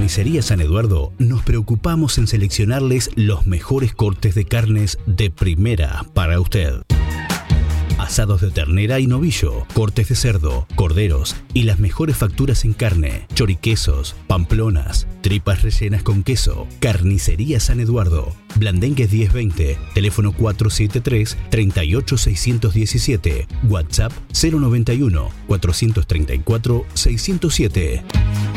Carnicería San Eduardo nos preocupamos en seleccionarles los mejores cortes de carnes de primera para usted. Asados de ternera y novillo, cortes de cerdo, corderos y las mejores facturas en carne, choriquesos, pamplonas, tripas rellenas con queso. Carnicería San Eduardo, Blandengues 1020, teléfono 473-38617, WhatsApp 091 434 607.